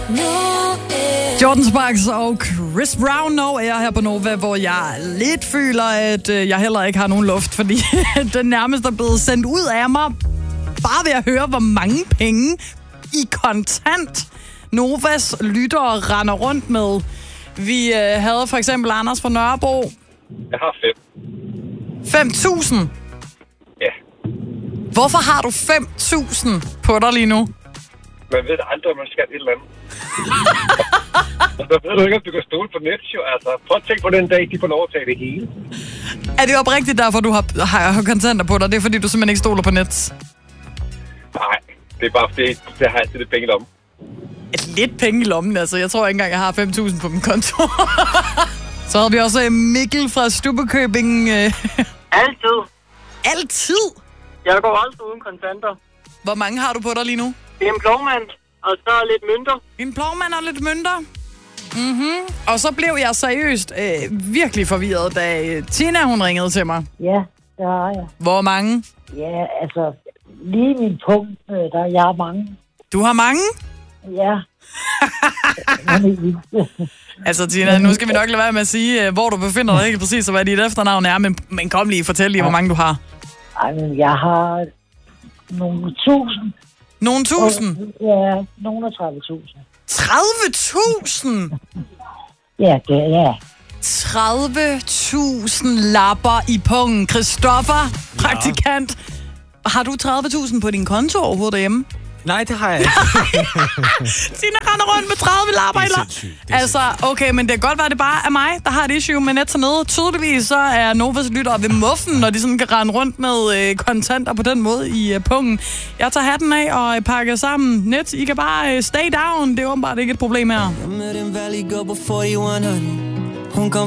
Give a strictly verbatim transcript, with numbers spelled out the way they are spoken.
Jordan Sparks og Chris Brown No Air her på Nova, hvor jeg lidt føler, at jeg heller ikke har nogen luft, fordi den nærmest er blevet sendt ud af mig, bare ved at høre, hvor mange penge i kontant Novas lyttere render rundt med. Vi øh, havde for eksempel Anders fra Nørrebro. Jeg har fem. fem tusind? Ja. Hvorfor har du fem tusind på dig lige nu? Man ved aldrig, om man skal et eller andet. Så ved du ikke, om du kan stole på net, jo. Altså, prøv at tænke på den dag, de får lov at tage det hele. Er det oprigtigt derfor, du har, har, har kontanter på dig? Det er fordi, du simpelthen ikke stoler på net? Nej, det er bare fordi, det har altid lidt penge i lommen. Et lidt penge i lommen, altså. Jeg tror ikke engang, jeg har fem tusind på min konto. Så havde vi også Mikkel fra Stubbekøbing. Altid. Altid? Jeg går altid uden kontanter. Hvor mange har du på dig lige nu? En plovmand, og så lidt mønter. En plovmand og lidt mønter? Mhm. Og så blev jeg seriøst øh, virkelig forvirret, da øh, Tina, hun ringede til mig. Ja, det har jeg. Hvor mange? Ja, altså, lige min punkt, øh, der jeg har mange. Du har mange? Ja. Altså, Tina, nu skal vi nok lade være med at sige, øh, hvor du befinder dig, ikke præcis, og hvad dit efternavn er, men, men kom lige, fortæl lige, hvor mange du har. Ej, men jeg har nogle tusind. Nogle tusind? Ja, nogle af tredive tusind. tredive tusind? Ja, det er ja. tredive tusind lapper i pungen. Christoffer, praktikant. Ja. Har du tredive tusind på din konto overhovedet derhjemme? Nej, det har jeg ikke. Tina render rundt med tredive lapper i lommen. Altså, okay, men det kan godt være, det bare er mig, der har et issue med net hernede. Tydeligvis så er Novas lyttere ved muffen, når de sådan kan rende rundt med øh, kontanter på den måde i øh, pungen. Jeg tager hatten af og øh, pakker sammen. Net, I kan bare øh, stay down. Det er åbenbart ikke et problem her.